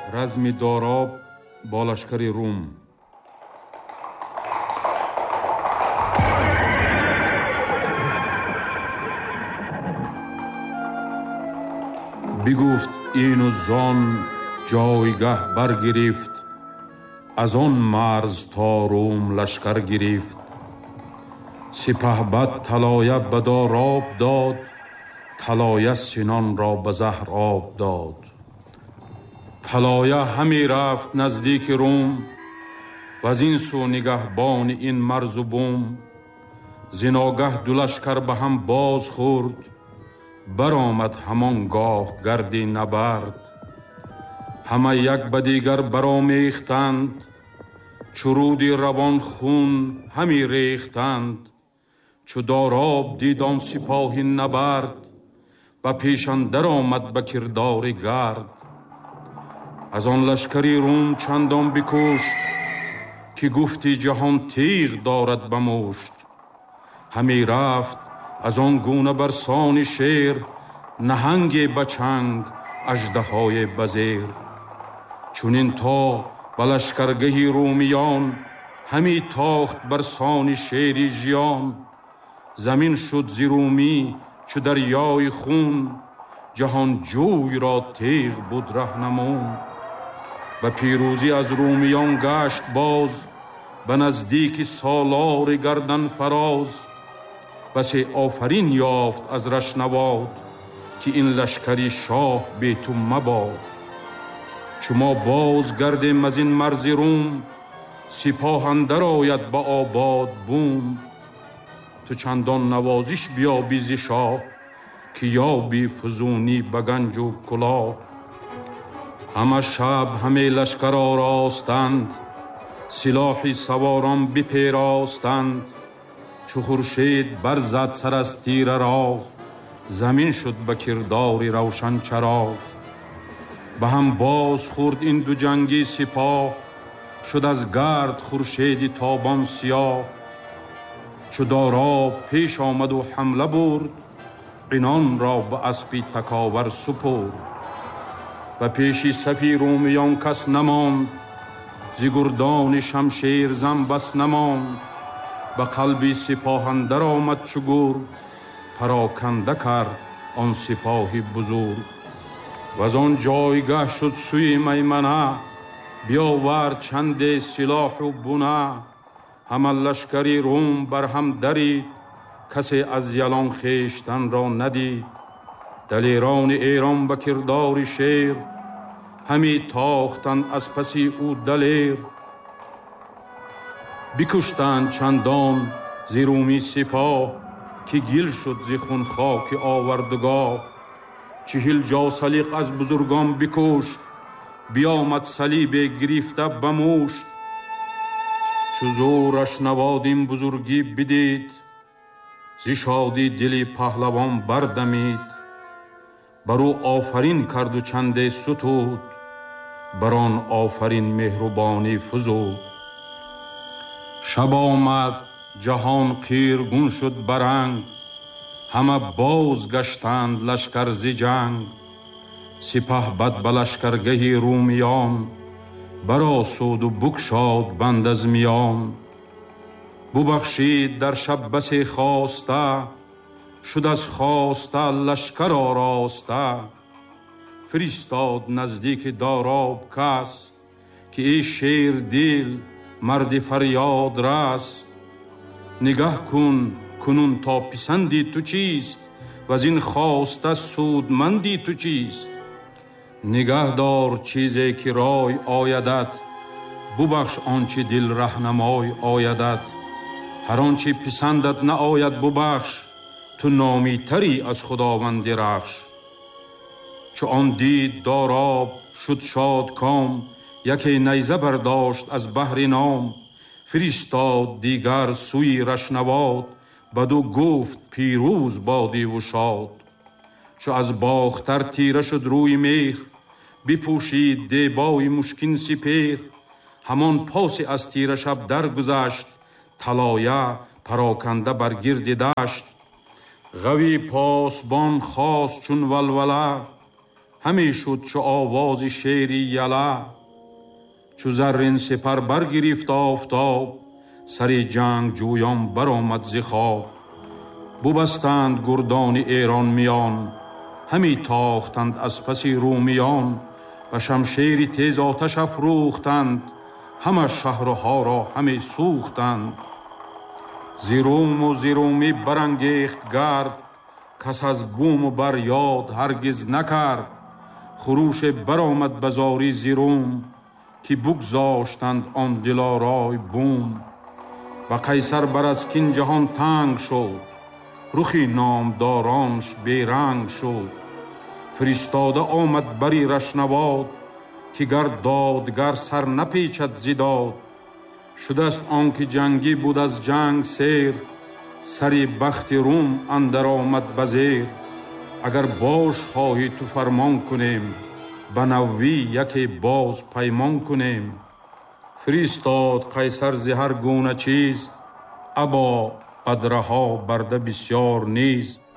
رزم داراب با لشکر روم. بگفت این و زان جایگه برگرفت، از آن مرز تا روم لشکر گرفت. سپهبد طلایه به داراب داد، طلایه سنان را به زهر آب داد. طلایه همی رفت نزدیک روم، و از این سو نگهبان این مرز و بوم. زناگه دو لشکر به هم باز خورد، برآمد همان گاه گردی نبرد. همه یک به دیگر برآمیختند، چو رودی روان خون همی ریختند. چو داراب دید آن سپاهی نبرد، به پیش اندر آمد به کردار گرد. از آن لشکری روم چندان بکشت، که گفتی جهان تیغ دارد به مشت. همی رفت از آن گونه بر سان شیر، نهنگ بچنگ اژدهای بزیر. چونین تا به لشکرگهی رومیان، همی تاخت بر سان شیری ژیان. زمین شد ز رومی چو دریای خون، جهان جوی را تیغ بود رهنمون. و پیروزی از رومیان گشت باز، به نزدیک سالار گردن فراز. بسی آفرین یافت از رشنواد، که این لشکری شاه بی تو مباد. چو ما باز گردیم از این مرز روم، سپاه اندر آید به آباد بوم. تو چندان نوازش بیابی ز شاه، که یابی فزونی به گنج و کلاه. همه شب همه لشکر آراستند، سلاحی سواران بپیراستند. چو خورشید برزد سر از تیر راه، زمین شد به کرداری روشن چراغ. به هم باز خورد این دو جنگی سپاه، شد از گرد خورشیدی تابان سیاه. چو داراب پیش آمد و حمله برد، عنان را به اسپی تکاور سپرد. و پیشی صفی رومیان کس نماند، ز گردان شمشیر زن بس نماند. به قلبی سپاه اندر آمد چو گرگ، پراکنده کرد آن سپاهی بزرگ. و از آن جایگه شد سوی میمنه، بیاورد چند سلاح و بنه. همه لشکری روم بر هم درید، کسی از یلان خویشتن را ندید. دلیران ایران به کردار شیر، همی تاختند از پسی او دلیر. بکشتند چندان ز رومی سپاه، که گل شد ز خون خاک آوردگاه. 40 جاثلیق از بزرگان بکشت، بیامد صلیب گرفته به مشت. چو زورش نواد این بزرگی بدید، ز شادی دل پهلوان بردمید. برو آفرین کرد و چنده ستود، بران آفرین مهربانی فزود. شب آمد جهان قیرگون شد برنگ، همه باز گشتند لشکر ز جنگ. سپهبد به لشکرگه رومیان، برآسود و بگشاد بند از میان. ببخشید در شب بسی خواسته، شد از خواسته لشکر آراسته. فرستاد نزدیک داراب کس، که ای شیر دل مرد فریاد رس. نگه کن کنون تا پسندی تو چیست، و از این خواسته سودمندی تو چیست. نگه دار چیزی که رای آیدت، ببخش آنچه دل رهنمای آیدت. هر آنچه پسندت نآید ببخش، تو نامی تری از خداوند رخش. چو آن دید داراب شد شاد کام، یکی نیزه برداشت از بهر نام. فرستاد دیگر سوی رشنواد، بدو گفت پیروز بادی و شاد. چو از باختر تیره شد روی مهر، بپوشید دیبای مشکین سپهر. همان پاس از تیره شب درگذشت، طلایه پراکنده بر گرد دشت. غوی پاسبان خواست چون ولوله، همی شد چو آواز شیری یله. چو زرین سپر برگرفت آفتاب، سر جنگ جویان برآمد ز خواب. ببستند گردان ایران میان، همی تاختند از پس رومیان. و شمشیر تیز آتش افروختند، همه شهرها را همی سوختند. ز روم و ز رومی برانگیخت گرد، کس از بوم و بر یاد هرگز نکرد. خروش برآمد به زاری ز روم، که بگذاشتند آن دلارای بوم. و قیصر بر از کین جهان تنگ شد، رخی نامدارانش بیرنگ شد. فرستاده آمد بری رشنباد، که گر دادگر سر نپیچد ز داد. شدست آنکه جنگی بود از جنگ سیر، سری بخت روم اندر آمد بزیر. اگر باش خواهی تو فرمان کنیم، به نوی یکی باز پیمان کنیم. فرستاد قیصر ز هر گونه چیز، ابا بدرها برده بسیار نیز.